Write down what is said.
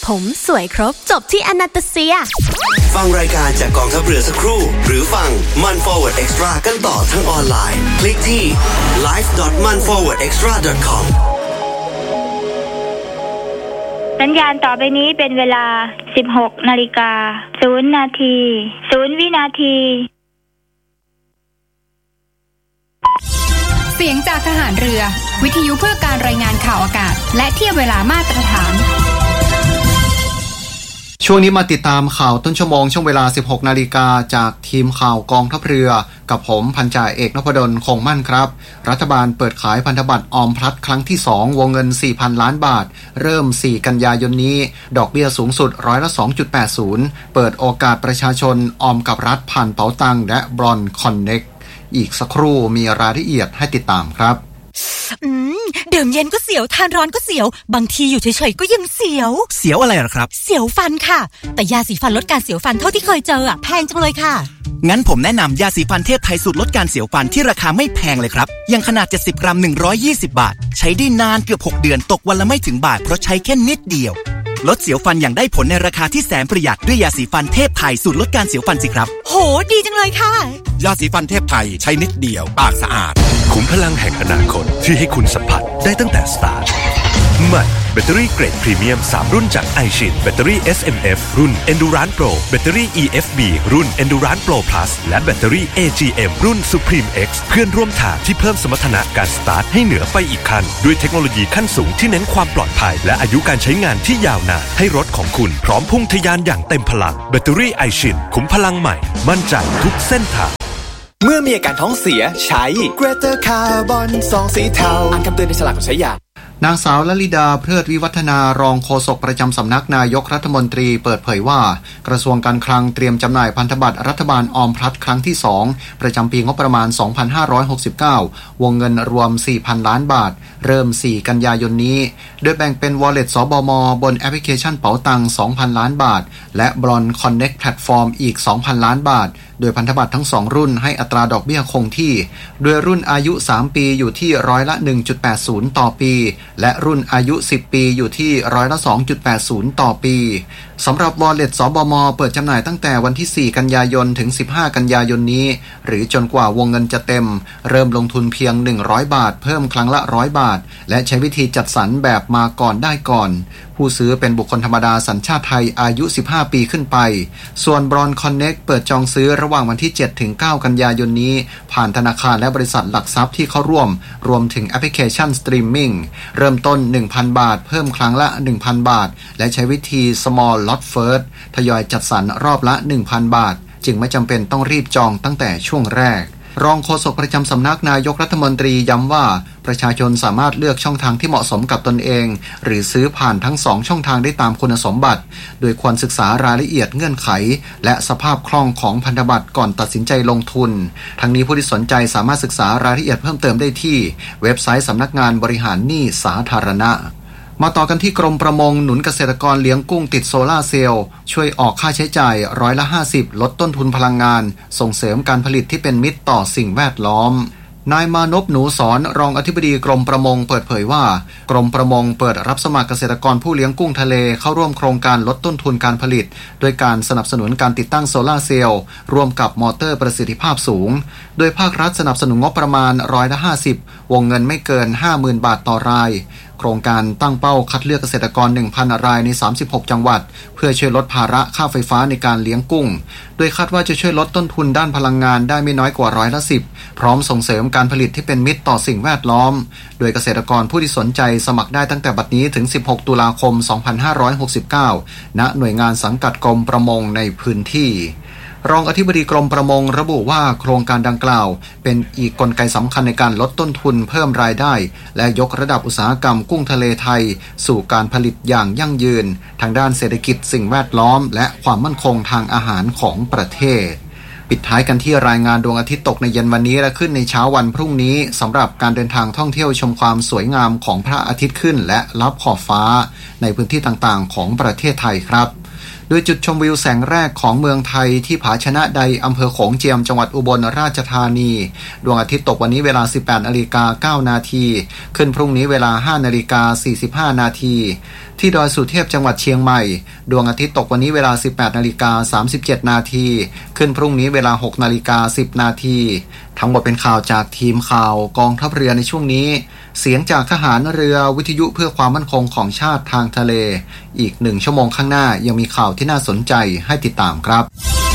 ผมสวยครบจบที่อนาตาเซียฟังรายการจากกองทัพเรือสักครู่หรือฟังมัน Forward Extra กันต่อทั้งออนไลน์คลิกที่ live.manforwardextra.com สัญญาณต่อไปนี้เป็นเวลา 16:00 น. 0 นาที 0 วินาทีเสียงจากทหารเรือวิทยุเพื่อการรายงานข่าวอากาศและเทียบเวลามาตรฐานช่วงนี้มาติดตามข่าวต้นชั่วโมงช่วงเวลา 16 นาฬิกาจากทีมข่าวกองทัพเรือกับผมพันจ่าเอกนพดลคงมั่นครับรัฐบาลเปิดขายพันธบัตรออมพลัดครั้งที่ 2 วงเงิน 4,000 ล้านบาทเริ่ม 4 กันยายนนี้ดอกเบี้ยสูงสุดร้อยละ 2.80 เปิดโอกาสประชาชนออมกับรัฐผ่านเป๋าตังและบรอนคอนเน็กอีกสักครู่มีรายละเอียดให้ติดตามครับดื่มเย็นก็เสียวทานร้อนก็เสียวบางทีอยู่เฉยๆก็ยังเสียวเสียวอะไรหรอครับเสียวฟันค่ะแต่ยาสีฟันลดการเสียวฟันเท่าที่เคยเจอแพงจังเลยค่ะงั้นผมแนะนำยาสีฟันเทพไทยสูตรลดการเสียวฟันที่ราคาไม่แพงเลยครับยังขนาด70 กรัม120 บาทใช้ได้นานเกือบ6 เดือนตกวันละไม่ถึงบาทเพราะใช้แค่นิดเดียวลดเสียวฟันอย่างได้ผลในราคาที่แสนประหยัดด้วยยาสีฟันเทพไทยสูตรลดการเสียวฟันสิครับโหดีจังเลยค่ะยาสีฟันเทพไทยใช้นิดเดียวปากสะอาดขุมพลังแห่งอนาคตที่ให้คุณสัมผัสได้ตั้งแต่สตาร์ทใหม่แบตเตอรี่เกรดพรีเมียม3รุ่นจาก iShin แบตเตอรี่ SMF รุ่น Endurance Pro แบตเตอรี่ EFB รุ่น Endurance Pro Plus และแบตเตอรี่ AGM รุ่น Supreme X เพื่อนร่วมทางที่เพิ่มสมรรถนะการสตาร์ทให้เหนือไปอีกขั้นด้วยเทคโนโลยีขั้นสูงที่เน้นความปลอดภัยและอายุการใช้งานที่ยาวนานให้รถของคุณพร้อมพุ่งทะยานอย่างเต็มพลังแบตเตอรี่ iShin ขุมพลังใหม่มั่นใจทุกเส้นทางเมื่อมีอาการท้องเสียใช้ Greater Carbon 2 สีเทาอ่านคำเตือนในฉลากก่อนใช้ยานางสาวลลิดาเพลิดวิวัฒนารองโฆษกประจำสำนักนายกรัฐมนตรีเปิดเผยว่ากระทรวงการคลังเตรียมจำหน่ายพันธบัตรรัฐบาลออมพลัดครั้งที่ 2 ประจำปีงบประมาณ 2569 วงเงินรวม 4,000 ล้านบาทเริ่ม 4 กันยายนนี้โดยแบ่งเป็น Wallet สบมบนแอปพลิเคชันเป๋าตัง 2,000 ล้านบาทและบรอนคอนเน็กแพลตฟอร์มอีก 2,000 ล้านบาทโดยพันธบัตรทั้ง2รุ่นให้อัตราดอกเบี้ยคงที่โดยรุ่นอายุ3ปีอยู่ที่ร้อยละ 1.80 ต่อปีและรุ่นอายุ10ปีอยู่ที่ร้อยละ 2.80 ต่อปีสำหรับ Wallet สบมเปิดจำหน่ายตั้งแต่วันที่4กันยายนถึง15กันยายนนี้หรือจนกว่าวงเงินจะเต็มเริ่มลงทุนเพียง100บาทเพิ่มครั้งละ100บาทและใช้วิธีจัดสรรแบบมาก่อนได้ก่อนผู้ซื้อเป็นบุคคลธรรมดาสัญชาติไทยอายุ15ปีขึ้นไปส่วน Bron Connect เปิดจองซื้อระหว่างวันที่7ถึง9กันยายนนี้ผ่านธนาคารและบริษัทหลักทรัพย์ที่เข้าร่วมรวมถึงแอปพลิเคชันสตรีมมิ่งเริ่มต้น 1,000 บาทเพิ่มครั้งละ 1,000 บาทและใช้วิธี Small Lot First ทยอยจัดสรรรอบละ 1,000 บาทจึงไม่จำเป็นต้องรีบจองตั้งแต่ช่วงแรกรองโฆษกประจำสำนักนายกรัฐมนตรีย้ำว่าประชาชนสามารถเลือกช่องทางที่เหมาะสมกับตนเองหรือซื้อผ่านทั้ง2ช่องทางได้ตามคุณสมบัติโดยควรศึกษารายละเอียดเงื่อนไขและสภาพคล่องของพันธบัตรก่อนตัดสินใจลงทุนทั้งนี้ผู้ที่สนใจสามารถศึกษารายละเอียดเพิ่มเติมได้ที่เว็บไซต์สำนักงานบริหารหนี้สาธารณะมาต่อกันที่กรมประมงหนุนเกษตรกรเลี้ยงกุ้งติดโซล่าเซลล์ช่วยออกค่าใช้จ่ายร้อยละ 50ลดต้นทุนพลังงานส่งเสริมการผลิตที่เป็นมิตรต่อสิ่งแวดล้อมนายมานพหนูสอนรองอธิบดีกรมประมงเปิดเผยว่ากรมประมงเปิดรับสมัครเกษตรกรผู้เลี้ยงกุ้งทะเลเข้าร่วมโครงการลดต้นทุนการผลิตโดยการสนับสนุนการติดตั้งโซล่าเซลล์ร่วมกับมอเตอร์ประสิทธิภาพสูงโดยภาครัฐสนับสนุนงบประมาณร้อยละ 50วงเงินไม่เกิน 50,000 บาทต่อรายโครงการตั้งเป้าคัดเลือกเกษตรกร 1,000 รายใน36จังหวัดเพื่อช่วยลดภาระค่าไฟฟ้าในการเลี้ยงกุ้งโดยคาดว่าจะช่วยลดต้นทุนด้านพลังงานได้ไม่น้อยกว่าร้อยละ 10พร้อมส่งเสริมการผลิตที่เป็นมิตรต่อสิ่งแวดล้อมโดยเกษตรกรผู้ที่สนใจสมัครได้ตั้งแต่บัดนี้ถึง16ตุลาคม2569ณหน่วยงานสังกัดกรมประมงในพื้นที่รองอธิบดีกรมประมงระบุว่าโครงการดังกล่าวเป็นอีกกลไกสำคัญในการลดต้นทุนเพิ่มรายได้และยกระดับอุตสาหกรรมกุ้งทะเลไทยสู่การผลิตอย่างยั่งยืนทางด้านเศรษฐกิจสิ่งแวดล้อมและความมั่นคงทางอาหารของประเทศปิดท้ายกันที่รายงานดวงอาทิตย์ตกในเย็นวันนี้และขึ้นในเช้าวันพรุ่งนี้สำหรับการเดินทางท่องเที่ยวชมความสวยงามของพระอาทิตย์ขึ้นและลับขอบฟ้าในพื้นที่ต่างๆของประเทศไทยครับโดยจุดชมวิวแสงแรกของเมืองไทยที่ผาชนะใดอำเภอโขงเจียมจังหวัดอุบลราชธานีดวงอาทิตย์ตกวันนี้เวลา 18:09 นาทีขึ้นพรุ่งนี้เวลา 5:45 นาทีที่ดอยสุเทพจังหวัดเชียงใหม่ดวงอาทิตย์ตกวันนี้เวลา 18:37 นาทีขึ้นพรุ่งนี้เวลา 6:10 นาทีทั้งหมดเป็นข่าวจากทีมข่าวกองทัพเรือในช่วงนี้เสียงจากทหารเรือวิทยุเพื่อความมั่นคงของชาติทางทะเลอีก1 ชั่วโมงข้างหน้ายังมีข่าวที่น่าสนใจให้ติดตามครับ